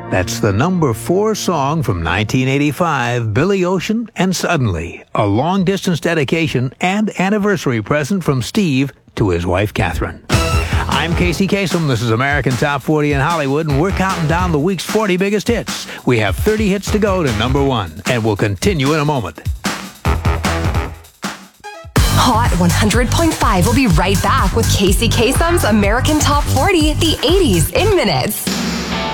That's the number 4 song from 1985, Billy Ocean and Suddenly, a long-distance dedication and anniversary present from Steve to his wife, Catherine. I'm Casey Kasem. This is American Top 40 in Hollywood, and we're counting down the week's 40 biggest hits. We have 30 hits to go to number 1, and we'll continue in a moment. Hot 100.5 will be right back with Casey Kasem's American Top 40, the 80s in minutes.